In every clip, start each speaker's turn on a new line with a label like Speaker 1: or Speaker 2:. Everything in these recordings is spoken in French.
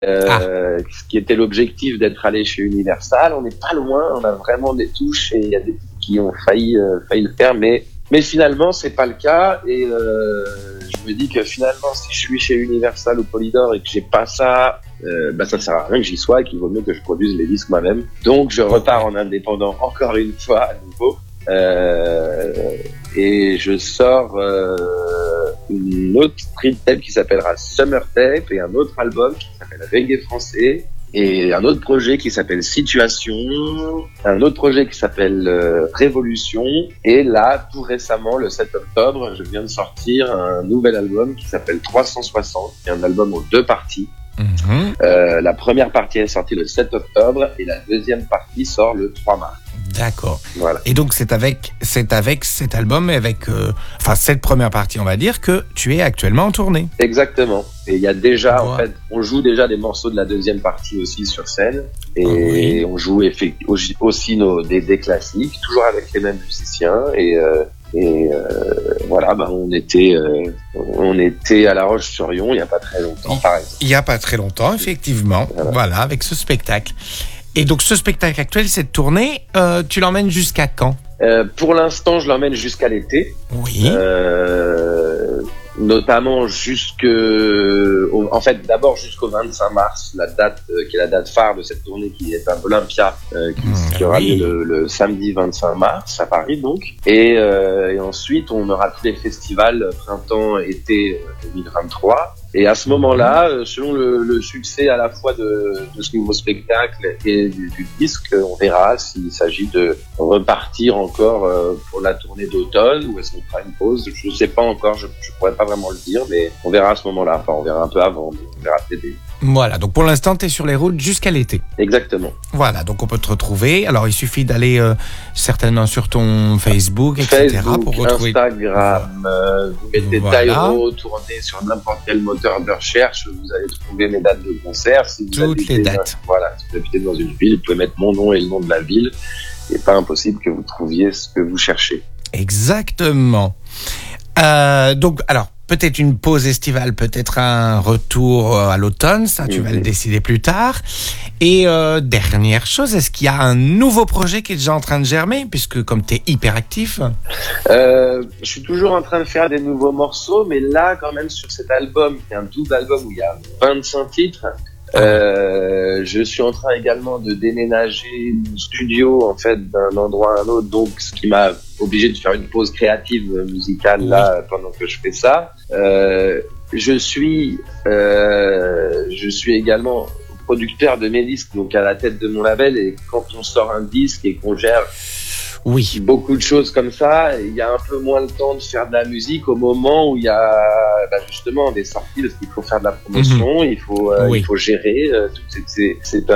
Speaker 1: ce qui était l'objectif d'être allé chez Universal. On n'est pas loin, on a vraiment des touches et il y a des qui ont failli le faire, mais finalement c'est pas le cas et je me dis que finalement si je suis chez Universal ou Polydor et que j'ai pas ça, ça sert à rien que j'y sois et qu'il vaut mieux que je produise les disques moi-même. Donc je repars en indépendant encore une fois à nouveau et je sors une autre street tape qui s'appellera Summer Tape et un autre album qui s'appelle Reggae Français. Et un autre projet qui s'appelle Situation, un autre projet qui s'appelle Révolution, et là, tout récemment, le 7 octobre, je viens de sortir un nouvel album qui s'appelle 360, qui est un album en 2 parties. La première partie est sortie le 7 octobre et la deuxième partie sort le 3 mars.
Speaker 2: D'accord.
Speaker 1: Voilà.
Speaker 2: Et donc c'est avec cet album et avec cette première partie, on va dire, que tu es actuellement en tournée.
Speaker 1: Exactement. Et il y a déjà en fait, on joue déjà des morceaux de la deuxième partie aussi sur scène et on joue aussi des classiques, toujours avec les mêmes musiciens et voilà, on était à La Roche-sur-Yon il y a pas très longtemps, par exemple.
Speaker 2: Il y a pas très longtemps, effectivement. Voilà, avec ce spectacle. Et donc ce spectacle actuel, cette tournée, tu l'emmènes jusqu'à quand ?
Speaker 1: Pour l'instant, je l'emmène jusqu'à l'été.
Speaker 2: Oui.
Speaker 1: Notamment d'abord jusqu'au 25 mars, la date qui est la date phare de cette tournée, qui est à Olympia, qui aura lieu le samedi 25 mars à Paris donc. Et ensuite, on aura tous les festivals printemps-été 2023. Et à ce moment-là, selon le succès à la fois de ce nouveau spectacle et du disque, on verra s'il s'agit de repartir encore pour la tournée d'automne ou est-ce qu'on fera une pause. Je ne sais pas encore, je pourrais pas vraiment le dire, mais on verra à ce moment-là. Enfin, on verra un peu avant, mais on verra peut-être.
Speaker 2: Voilà, donc pour l'instant, tu es sur les routes jusqu'à l'été.
Speaker 1: Exactement.
Speaker 2: Voilà, donc on peut te retrouver. Alors, il suffit d'aller certainement sur ton Facebook, etc. pour retrouver.
Speaker 1: Instagram, vous mettez Taïro, tournez sur n'importe quel moteur de recherche, vous allez trouver mes dates de concert. Si vous
Speaker 2: toutes les dates.
Speaker 1: Si vous habitez dans une ville, vous pouvez mettre mon nom et le nom de la ville. Il n'est pas impossible que vous trouviez ce que vous cherchez.
Speaker 2: Exactement. Donc, alors, peut-être une pause estivale, peut-être un retour à l'automne, ça tu vas le décider plus tard. Et dernière chose, est-ce qu'il y a un nouveau projet qui est déjà en train de germer, puisque comme tu es hyper actif?
Speaker 1: Je suis toujours en train de faire des nouveaux morceaux, mais là quand même sur cet album, qui est un double album où il y a 25 titres, je suis en train également de déménager mon studio en fait d'un endroit à un autre, donc ce qui m'a obligé de faire une pause créative musicale là pendant que je fais ça. Je suis également producteur de mes disques, donc à la tête de mon label, et quand on sort un disque et qu'on gère beaucoup de choses comme ça, il y a un peu moins le temps de faire de la musique au moment où il y a justement des sorties, parce qu'il faut faire de la promotion, il faut gérer. C'est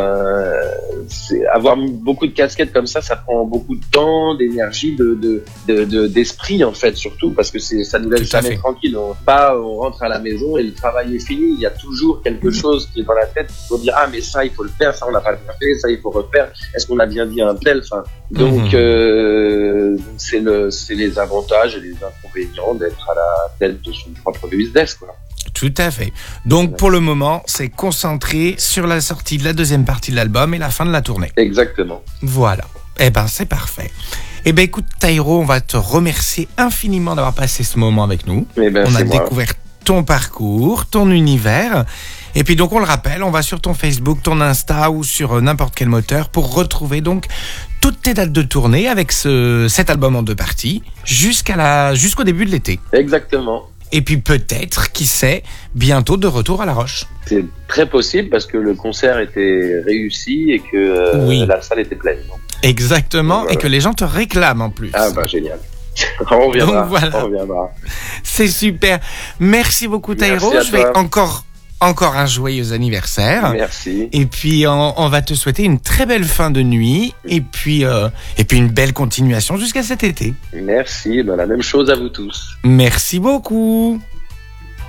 Speaker 1: avoir beaucoup de casquettes comme ça prend beaucoup de temps, d'énergie, d'esprit en fait, surtout parce que ça nous laisse jamais tranquille. On rentre à la maison et le travail est fini. Il y a toujours quelque chose qui est dans la tête pour dire mais ça il faut le faire, ça on n'a pas fait, ça il faut refaire. Est-ce qu'on a bien dit un tel? Donc c'est les avantages et les inconvénients d'être à la tête de son propre business, quoi.
Speaker 2: Tout à fait. Donc pour le moment, c'est concentré sur la sortie de la deuxième partie de l'album et la fin de la tournée.
Speaker 1: Exactement.
Speaker 2: Voilà. C'est parfait. Écoute Taïro, on va te remercier infiniment d'avoir passé ce moment avec nous. On a découvert ton parcours, ton univers. Et puis donc on le rappelle, on va sur ton Facebook, ton Insta ou sur n'importe quel moteur pour retrouver donc toutes tes dates de tournée avec cet album en 2 parties jusqu'au début de l'été.
Speaker 1: Exactement.
Speaker 2: Et puis peut-être, qui sait, bientôt de retour à La Roche.
Speaker 1: C'est très possible parce que le concert était réussi et que la salle était pleine. Donc.
Speaker 2: Exactement, voilà. Et que les gens te réclament en plus.
Speaker 1: Génial. On reviendra.
Speaker 2: Donc, voilà.
Speaker 1: On reviendra.
Speaker 2: C'est super. Merci beaucoup Taïro. Je vais encore un joyeux anniversaire.
Speaker 1: Merci.
Speaker 2: Et puis on va te souhaiter une très belle fin de nuit et puis une belle continuation jusqu'à cet été.
Speaker 1: Merci, la même chose à vous tous.
Speaker 2: Merci beaucoup.